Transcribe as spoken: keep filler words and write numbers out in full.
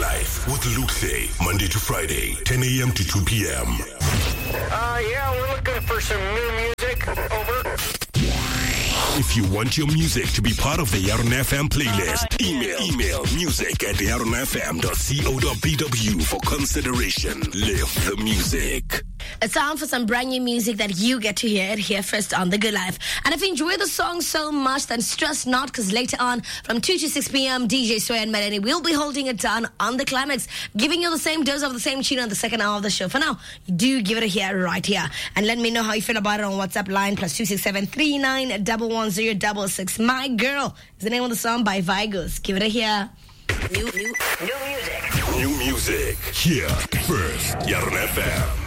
Life with Luke, Monday to Friday, ten a.m. to two p.m. Uh, yeah, we're looking for some new music. Over. If you want your music to be part of the Yaron F M playlist, email email music at yaron f m dot co dot b w for consideration. Live the music. It's time for some brand new music that you get to hear it here first on The Good Life. And if you enjoy the song so much, then stress not, because later on from two to six p.m, D J Sway and Melanie will be holding it down on the climax, giving you the same dose of the same tune on the second hour of the show. For now, do give it a hear right here. And let me know how you feel about it on WhatsApp line, plus two six seven three nine one one zero six six. My Girl is the name of the song by Vigos. Give it a hear. New, new, new music. New music. Here first, Yaron F M.